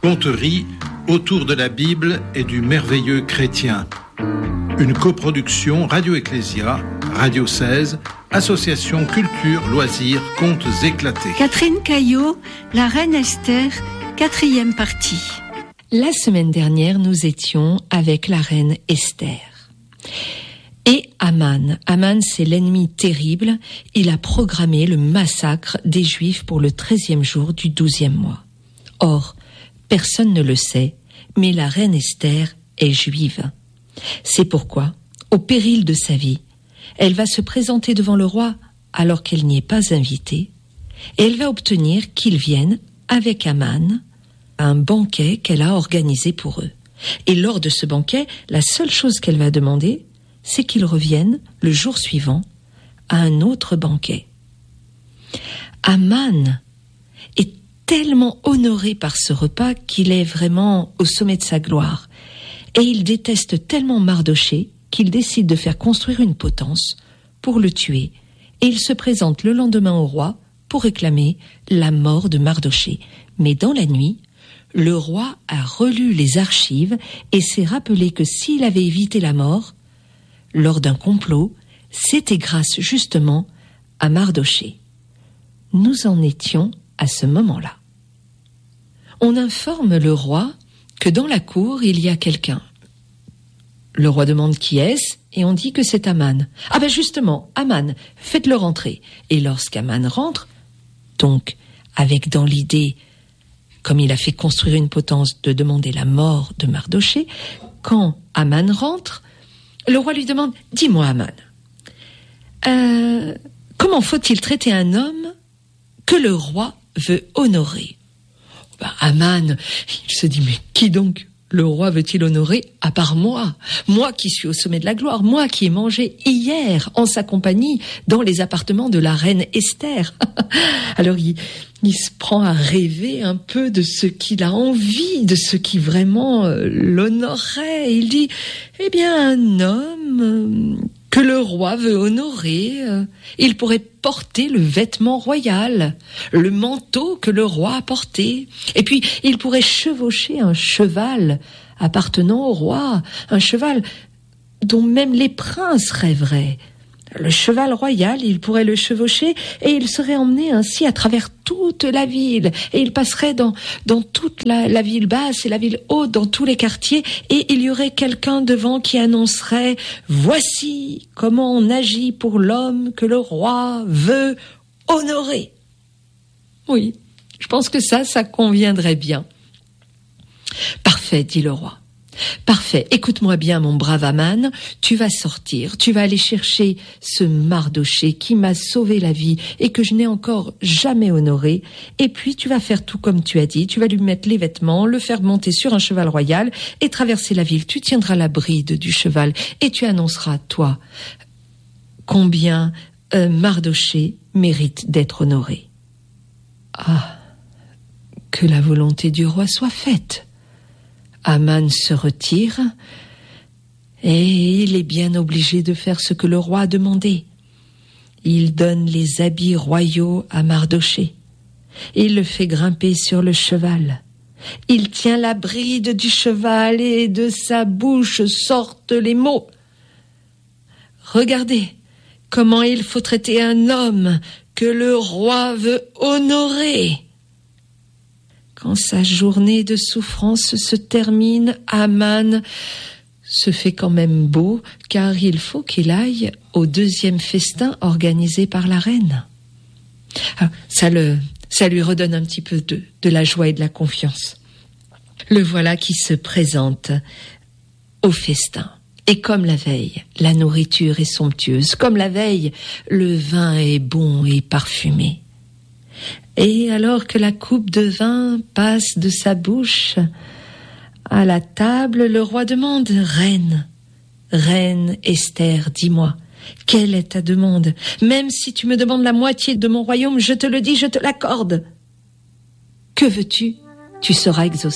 Conterie autour de la Bible et du merveilleux chrétien. Une coproduction Radio Ecclésia, Radio 16, Association Culture, Loisirs, Contes éclatés. Catherine Caillot, La Reine Esther, 4e partie. La semaine dernière, nous étions avec la reine Esther. Et Aman. Aman, c'est l'ennemi terrible. Il a programmé le massacre des Juifs pour le 13e jour du 12e mois. Or, personne ne le sait, mais la reine Esther est juive. C'est pourquoi, au péril de sa vie, elle va se présenter devant le roi alors qu'elle n'y est pas invitée, et elle va obtenir qu'il vienne avec Aman à un banquet qu'elle a organisé pour eux. Et lors de ce banquet, la seule chose qu'elle va demander, c'est qu'ils reviennent le jour suivant à un autre banquet. Aman est tellement honoré par ce repas qu'il est vraiment au sommet de sa gloire. Et il déteste tellement Mardoché qu'il décide de faire construire une potence pour le tuer. Et il se présente le lendemain au roi pour réclamer la mort de Mardoché. Mais dans la nuit, le roi a relu les archives et s'est rappelé que s'il avait évité la mort, lors d'un complot, c'était grâce justement à Mardoché. Nous en étions à ce moment-là. On informe le roi que dans la cour, il y a quelqu'un. Le roi demande qui est-ce et on dit que c'est Aman. Ah ben justement, Aman, faites-le rentrer. Et lorsqu'Aman rentre, donc avec dans l'idée, comme il a fait construire une potence, de demander la mort de Mardoché, quand Aman rentre, le roi lui demande « Dis-moi, Aman, comment faut-il traiter un homme que le roi veut honorer ?» Aman, il se dit « Mais qui donc le roi veut-il honorer à part moi ? Moi qui suis au sommet de la gloire, moi qui ai mangé hier en sa compagnie dans les appartements de la reine Esther. » Alors il se prend à rêver un peu de ce qu'il a envie, de ce qui vraiment l'honorerait. Il dit, eh bien, un homme que le roi veut honorer, il pourrait porter le vêtement royal, le manteau que le roi a porté. Et puis, il pourrait chevaucher un cheval appartenant au roi, un cheval dont même les princes rêveraient. Le cheval royal, il pourrait le chevaucher et il serait emmené ainsi à travers toute la ville. Et il passerait dans toute la ville basse et la ville haute, dans tous les quartiers. Et il y aurait quelqu'un devant qui annoncerait « Voici comment on agit pour l'homme que le roi veut honorer. » Oui, je pense que ça conviendrait bien. « Parfait, dit le roi. Parfait, écoute-moi bien mon brave Aman, tu vas sortir, tu vas aller chercher ce Mardoché qui m'a sauvé la vie et que je n'ai encore jamais honoré, et puis tu vas faire tout comme tu as dit, tu vas lui mettre les vêtements, le faire monter sur un cheval royal et traverser la ville, tu tiendras la bride du cheval et tu annonceras, toi, combien Mardoché mérite d'être honoré. Ah, que la volonté du roi soit faite. Aman se retire et il est bien obligé de faire ce que le roi a demandé. Il donne les habits royaux à Mardoché. Il le fait grimper sur le cheval. Il tient la bride du cheval et de sa bouche sortent les mots. Regardez comment il faut traiter un homme que le roi veut honorer. Quand sa journée de souffrance se termine, Aman se fait quand même beau, car il faut qu'il aille au 2e festin organisé par la reine. Alors, ça lui redonne un petit peu de la joie et de la confiance. Le voilà qui se présente au festin. Et comme la veille, la nourriture est somptueuse. Comme la veille, le vin est bon et parfumé. Et alors que la coupe de vin passe de sa bouche à la table, le roi demande « Reine Esther, dis-moi, quelle est ta demande ? Même si tu me demandes la moitié de mon royaume, je te le dis, je te l'accorde. Que veux-tu ? Tu seras exaucé. »